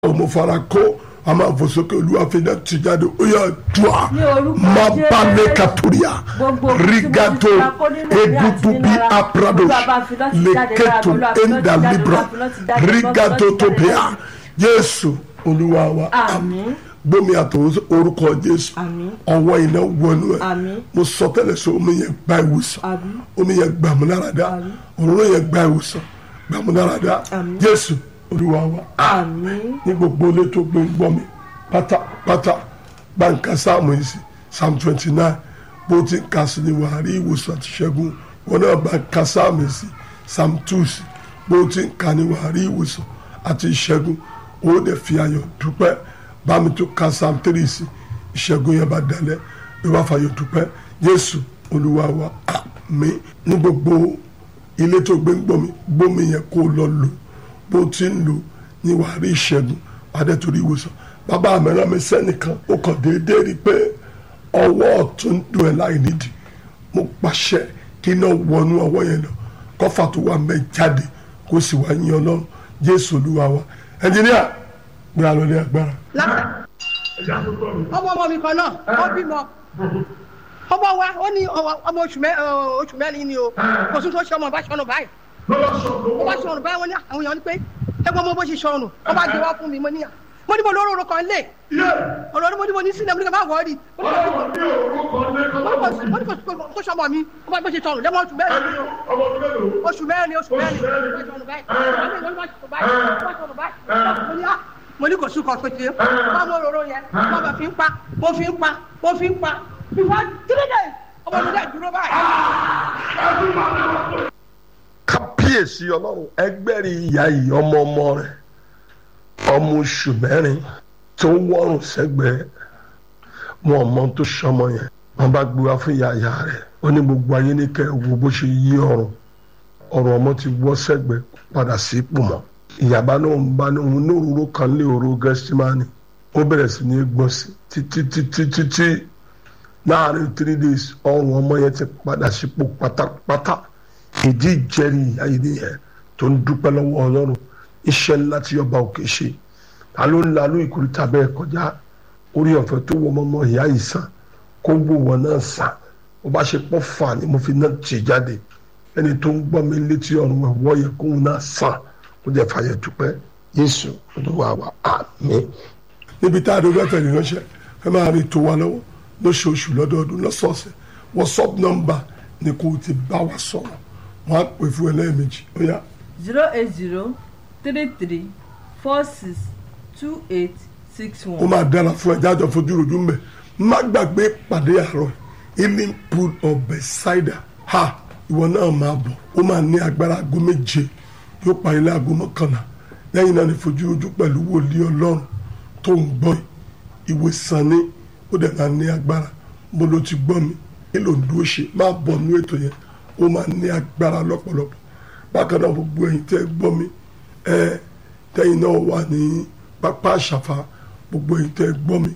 ọmọ fara kó a máa fò sókè olúwa fi náà ti jáde ó yà dùà má bá lè kàtúrìà rigato egudu bí aprados lèkètò ẹ̀ńdà libra rigato tó bíà Jésù olúwa wa àmín. Gbómi àtọ̀ orúkọ Jésù ọwọ́ iná wọnú ẹ̀ mo sọ tẹ́lẹ̀ sọ omi yẹn gba ìwòsàn omi yẹn gbàmúláradá òróró yẹn gba ìwòsàn gbàmúláradá Jésù olúwa wa àmín. Ní gbogbo ilé tó gbé ń gbọ́ mi pátápátá gbàǹkà sáàmù yìí sí psalm 29 bó ti ń kà sí ni wàá rí ìwòsàn àti ṣẹ́gun wọn náà bá ń kà sáàmù yìí sí psalm 2 sí bó ti ń kà ní wàá rí ìwòsàn àti ìṣẹ́gun ó dẹ̀ fi ayọ̀ dúpẹ́ bámi tó ka psalm 3 sí ìṣẹ́gun yẹn bá dalẹ̀ ló bá fàyọ̀ dúpẹ́ Jésù olúwa wa àmín. Ní gbogbo ilé tó gbé ń gbọ́ mi gbómi yẹn kó lọ lò bó ti ń lò ní wàá rí ìṣẹ́gun adé torí ìwòsàn bàbá mi rán mi sẹ́nìkan ó kàn déédéé rí pé ọwọ́ ọ̀tún dùn ẹ̀ láì nídìí mo pàṣẹ kí iná wọnú ọwọ́ yẹn lọ kọ́fà tó wà mẹ́ jáde kó sì wá yín Ọlọ́run Jésù olúwa wa ẹnjìníà gbé alọ́lé agbára. ọmọ mi kan náà ó bímọ ọmọ wa ó ní ọmọ oṣù mẹ́rin ni o kò sún tó ṣe ọmọ bá ṣọnù báyìí ó bá ṣọnù báyìí wọ́n ní àwọn èèyàn ní pé ẹgbẹ́ ọmọ bó ṣe ṣọnù ó bá gbé wá fún mi mo ní mo lóró kan lé ọ̀rọ̀ mo ní mo ní sílẹ̀ mo ní ká má wọ́ọ̀rì mo ní kó ṣọmọ mi ó bá gbé ṣe ṣọnù lẹ́mọ̀ oṣù mẹ́rin mo ní kò sún kan pété bá mo rorò yẹn bá bá fi ń pa ìwà dídé ọmọ mi dẹ̀ dúró báyìí. Kábíyèsí Ọlọ́run ẹgbẹ́rin ìyá yìí ọmọ rẹ̀ ọmọ oṣù mẹ́rin tó ń wọ́rùn sẹ́gbẹ̀ẹ́ wọn ọmọ tó sọmọ yẹn wọn bá gbé wá fún ìyá rẹ̀ ó ní gbogbo ayé ní kẹ́ wo bó ṣe yí ọrùn ọmọ ti wọ́ sẹ́gbẹ̀ẹ́ padà sí ipò mọ́ ìyàbá náà ń bá òun ní òróró kan lé òróró gẹ́símánì ó bẹ̀rẹ̀ sí ní gbọ́n sí títí láàrin 3 days ọrùn ọmọ yẹn ti padà sípò pátápátá ìdí ìjẹ́rìí ayédè yẹn tó ń dúpẹ́ lọ́wọ́ Ọlọ́run iṣẹ́ ńlá tí ọba òkè ṣe ta ló ń la ló ìkórìtà bẹ́ẹ̀ kọjá orí ọ̀fẹ́ tó wọ ọmọ ìyá yìí sàn kó wò wọ́n náà sàn ó bá ṣe pọ́ fà ní mo fi náà tì jáde ẹni tó ń gbọ́ mi létí ọ̀run ẹ̀wọ́ yẹ kóun náà sàn ó jẹ́ fàyẹ̀ dúpẹ́ Jésù olúwa wa àmín. Níbi tá a dúró tẹ̀lé ránṣẹ́ ẹ máa rí tó wa lọ́wọ́ lóṣooṣù lọ́dọọdún lọ́sọ̀ọ̀sẹ̀ WhatsApp nọ́mbà ni kò ti bá wa sọ̀rọ̀ wọ́n á pè fún ẹ lẹ́ẹ̀mejì ó yá. 08033462861. ó máa dára fún ẹ jájọ fojú rojú mbẹ má gbàgbé pàdé àárọ̀ healing pool of Bethesda ha ìwọ náà máa bọ̀ ó máa ní agbára aago 7 yóò parí láago 11 lẹ́yìn náà ní fojú ojú pẹ̀lú wòlíì Ọlọ́run tó ń gbọ́ ìwé sanni ó dẹ̀ máa ní agbára mo ló ti gbọ́ mi kí ló ń dúró ṣe máa bọ̀ nú ètò yẹn ó máa ní agbára lọ́pọ̀lọpọ̀ bákan náà gbogbo ẹ̀yin tẹ́ gbọ́ mi tẹ́yìn náà wà ní pápá àṣàfà gbogbo ẹ̀yin tẹ́ gbọ́ mi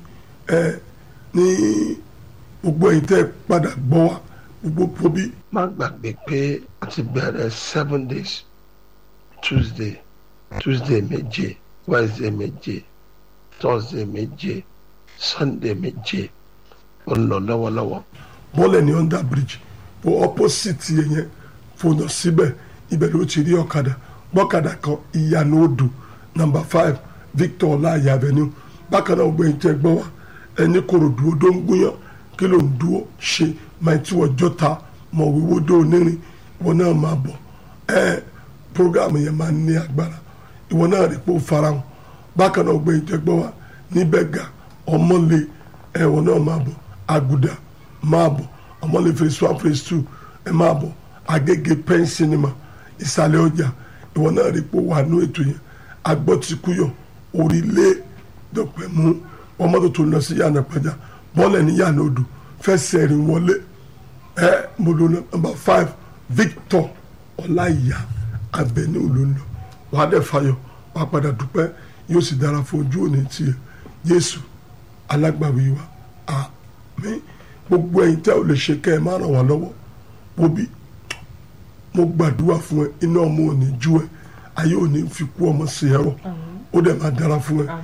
ní gbogbo ẹ̀yin tẹ́ padà gbọ́ wa gbogbo pobi. má gbàgbé pé a ti bẹ̀rẹ̀ 7 days Tuesday méje Wednesday méje Thursday méje Sunday méje ó ń lọ lọ́wọ́lọ́wọ́. bọ́ọ̀lù ní under bridge bó opposite yẹn fònà síbẹ̀ ibẹ̀ ló ti rí ọ̀kadà gbọ́kadà kan ìyànà odò number 5 Victor Ọláìyá Avenue bákan náà gbẹ̀yìn tẹ́ gbọ́ wa ẹni Kòròdú odó ń gúnyán kí ló ń dúró ṣe máa tí wọ́n jọ́ta mọ̀ wíwó dó onírin ìwọ náà máa bọ̀ programu yẹn máa ní agbára ìwọ náà rí pé ó farahàn bákan náà gbẹ̀yìn tẹ́ gbọ́ wa níbẹ̀gà ọmọlé ìwọ náà máa bọ̀ Àgùdà máa bọ̀ ọmọlé phase 1 phase 2 ẹ máa bọ̀ Agége pen cinema ìsàlẹ̀ ọjà ìwọ náà rí pé ó wà ní ètò yẹn agbọ́tikúyọ̀ orílẹ̀ dọ̀pẹ̀mú ọmọdé tó lọ sí yànnà pẹ̀já bọ́ọ̀lù ní yànnà odò fẹsẹ̀ rìn wọlé mo lò number 5 Victor Ọláìyá Avenue ló ń lọ wà á dẹ̀ fayọ̀ wà á padà dúpẹ́ yóò sì dára fún ojú òní tiẹ̀ Jésù alágbàwí wa àmín. Gbogbo ẹ̀yin tẹ́ ò lè ṣe kẹ́ ẹ má ràn wá lọ́wọ́ bóbí mo gbàdúrà fún ẹ iná ọmọ ò ní jú ẹ ayé ò ní fi kú ọmọ sí ẹ̀rọ ó dẹ̀ máa dára fún ẹ